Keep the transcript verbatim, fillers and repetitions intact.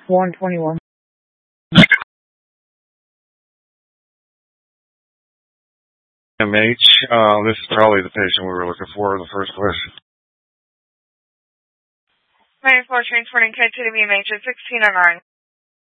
one twenty-one. M H, uh, this is probably the patient we were looking for in the first place. nine four transporting code to the B M H at sixteen oh nine.